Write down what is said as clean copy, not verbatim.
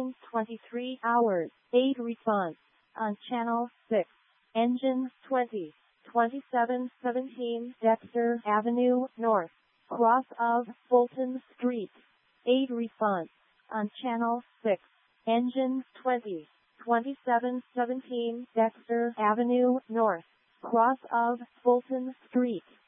Missing 23 hours. Aid response on Channel 6. Engine 20. 2717 Dexter Avenue North. Cross of Fulton Street. Aid response on Channel 6. Engine 20. 2717 Dexter Avenue North. Cross of Fulton Street.